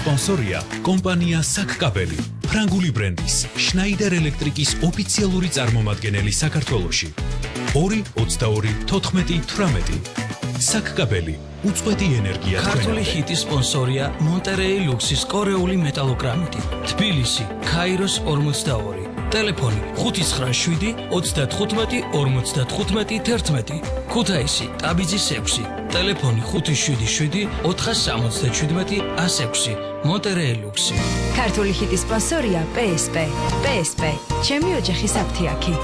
სპონსორია კომპანია საკკაბელი, ფრანგული ბრენდის შნაიდერ ელექტრიკის ოფიციალური წარმომადგენელი საქართველოში. 2-22-14-18 საკკაბელი, უწყვეტი ენერგია თქვენამდე. ქართული ჰიტის სპონსორია მონტერეი ლუქსის კორეული მეტალოგრამიტი, თბილისი, ქაიროს 42. Ტელეფონი 595-35-55-11, ქუთაისი, ტაბიძის 6, ტელეფონი 577-477-106, მონტერეი ლუქსი. ქართული ჰიტის სპონსორია PSP. PSP, ჩემი ოჯახის აფთიაქი.